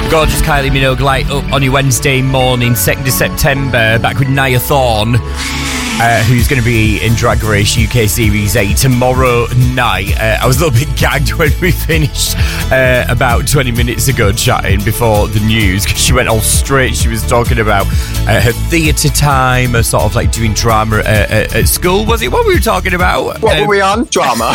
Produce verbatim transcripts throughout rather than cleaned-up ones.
Gorgeous Kylie Minogue light up on your Wednesday morning, second of September, back with Nia Thorne, uh, who's going to be in Drag Race U K Series eight tomorrow night. Uh, I was a little bit gagged when we finished uh, about twenty minutes ago chatting before the news, because she went all straight. She was talking about uh, her theatre time, her sort of like doing drama at, at, at school. Was it what we were talking about? What um, were we on? Drama.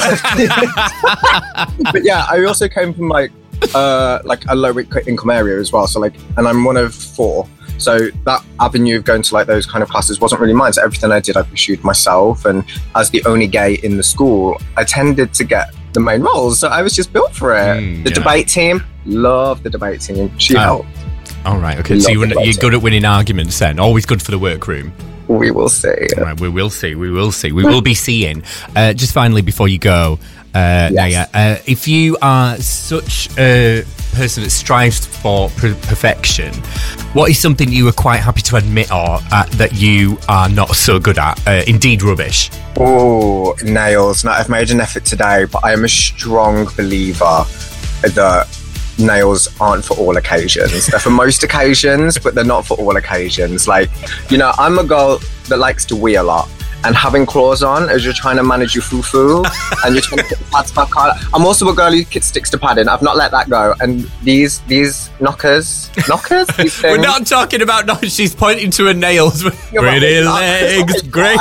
But yeah, I also came from like uh like a low income area as well, so like, and I'm one of four, so that avenue of going to like those kind of classes wasn't really mine. So everything I did, I pursued myself, and as the only gay in the school, I tended to get the main roles, so I was just built for it. Mm, the yeah. debate team, love the debate team. She Oh. helped. All right, okay, so you, you're good at winning arguments then. Always good for the workroom. We will see. All right, we will see, we will see. We will be seeing. Uh, just finally, before you go, uh, Yes. Naya, uh, if you are such a person that strives for per- perfection, what is something you are quite happy to admit or uh, that you are not so good at? Uh, indeed, rubbish. Oh, nails. Now, I've made an effort today, but I am a strong believer that nails aren't for all occasions. They're for most occasions, but they're not for all occasions. Like, you know, I'm a girl that likes to wee a lot, and having claws on as you're trying to manage your foo-foo and you're trying to put the pads back on. I'm also a girl who sticks to padding. I've not let that go. And these these knockers, knockers? These things, We're not talking about no. She's pointing to her nails. Pretty legs, great.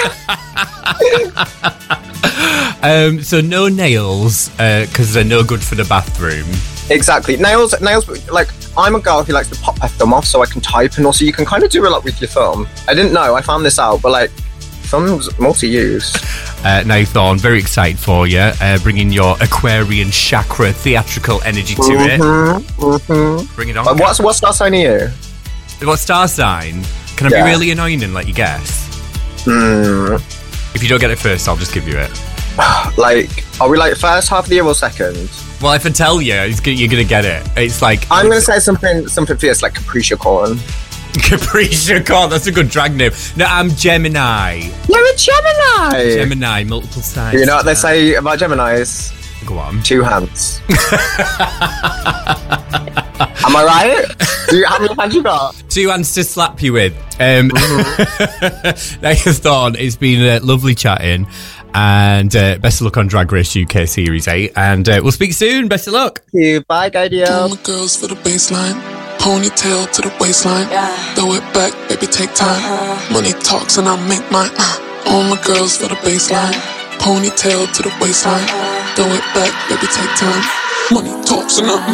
um, so no nails because uh, they're no good for the bathroom. Exactly. Nails, nails. Like, I'm a girl who likes to pop her thumb off so I can type, and also you can kind of do a lot with your thumb. I didn't know. I found this out, but like, thumb's multi-use. Uh, now, Thorne, very excited for you, uh, bringing your Aquarian chakra theatrical energy to mm-hmm, it. Mm-hmm. Bring it on. But what's what star sign are you? What star sign? Can I Yeah. be really annoying and let you guess? Mm, If you don't get it first, I'll just give you it. like, are we like first half of the year or second? Well, if I tell you, it's gonna, you're going to get it. It's like... I'm going to say something something fierce, like Capricorn. Capricorn, that's a good drag name. No, I'm Gemini. You're a Gemini! Gemini, multiple signs. You know what they say about Geminis? Go on. Two hands. Am I right? Do you, how many hands you got? Two hands to slap you with. Um, Naya Thorne, it's been uh, lovely chatting. And uh, best of luck on Drag Race U K Series eight. And uh, we'll speak soon. Best of luck. Thank you. Bye, Guidio. All my girls for the baseline. Ponytail to the waistline. Yeah. Throw it back, baby, take time. Uh-huh. Money talks and I make mine. Uh. All my girls for the baseline. Ponytail to the waistline. Uh-huh. Throw it back, baby, take time. Money talks and I make